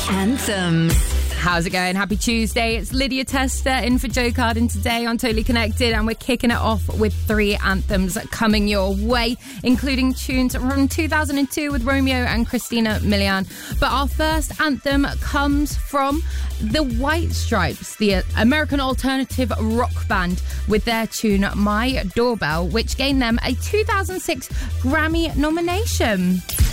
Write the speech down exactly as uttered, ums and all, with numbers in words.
Anthems. How's it going? Happy Tuesday. It's Lydia Tester in for Joe Carden today on Totally Connected, and we're kicking it off with three anthems coming your way, including tunes from two thousand two with Romeo and Christina Milian. But our first anthem comes from the White Stripes, the American alternative rock band, with their tune My Doorbell, which gained them a two thousand six Grammy nomination.